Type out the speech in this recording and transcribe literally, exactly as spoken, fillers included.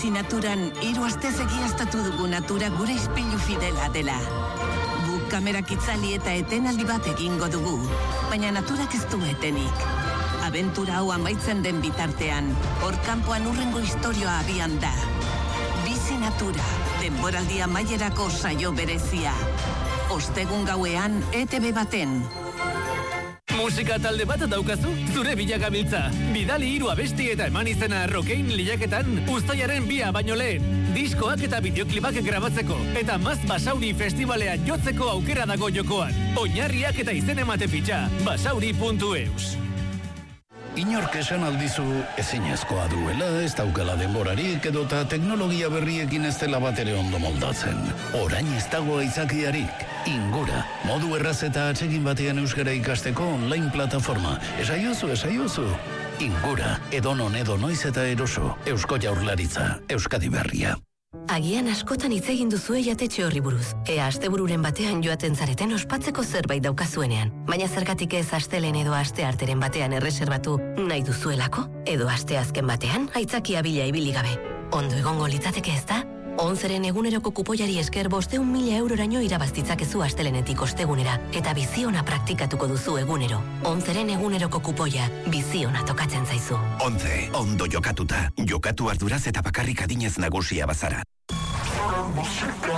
Bizi Naturan hiru astez egiaztatu dugu natura gure ispilu fidela dela. Guk kamerak itzali eta etenaldi bat egingo dugu, baina naturak ez du etenik. Abentura hau amaitzen den bitartean, hor kanpoan urrengo istorioa abian da. Bizi Natura, denboraldi amaierako saio berezia. Ostegun gauean E T B baten. Musika talde bat daukazu? Zure bilagabiltza. Bidali hiru abesti eta eman izena Rokein lehiaketan uztailaren bia baino lehen. Diskoak eta bideoklibak grabatzeko eta Maz Basauri festivalean jotzeko aukera dago jokoan. Oinarriak eta izen emate pitxa. basauri puntu eus. Inork esan aldizu ezinezkoa duela, ez daukala denborarik edota teknologia berriekin ez dela bat ere ondo moldatzen. Orain ez dago aitzakiarik. Ingura, modu erraz eta atsegin batean euskara ikasteko online plataforma. Esaiozu, esaiozu. Ingura, edonon edo noiz eta eroso. Eusko Jaurlaritza, Euskadi Berria. Agian askotan hitz egin duzue jatetxe horri buruz. Ea astebururen batean joaten zareten ospatzeko zerbait daukazuenean. Baina zergatik ez astelen edo astearteren batean erreserbatu nahi duzuelako? Edo asteazken batean aitzakia bila ibili gabe. Ondo egongo litzateke ez da? Onzeren eguneroko kupoiari esker bosteun mila euroraino irabaztitzakezu astelenetik ostegunera eta biziona praktikatuko duzu egunero. Onzeren eguneroko kupoia biziona tokatzen zaizu. Onze, ondo jokatuta. Jokatu arduraz eta bakarrik adinez nagusia bazara.